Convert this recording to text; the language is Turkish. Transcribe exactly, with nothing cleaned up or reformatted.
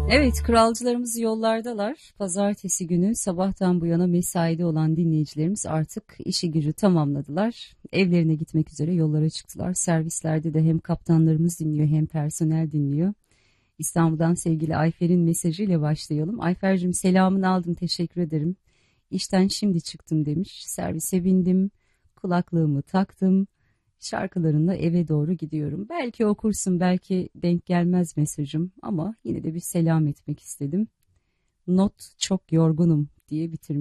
Evet, kralcılarımız yollardalar. Pazartesi günü sabahtan bu yana mesaide olan dinleyicilerimiz artık işi gücü tamamladılar. Evlerine gitmek üzere yollara çıktılar. Servislerde de hem kaptanlarımız dinliyor hem personel dinliyor. İstanbul'dan sevgili Ayfer'in mesajıyla başlayalım. Ayfer'cim selamını aldım, teşekkür ederim. İşten şimdi çıktım demiş. Servise bindim, kulaklığımı taktım. Şarkılarınla eve doğru gidiyorum. Belki okursun, belki denk gelmez mesajım ama yine de bir selam etmek istedim. Not çok yorgunum diye bitirmiş.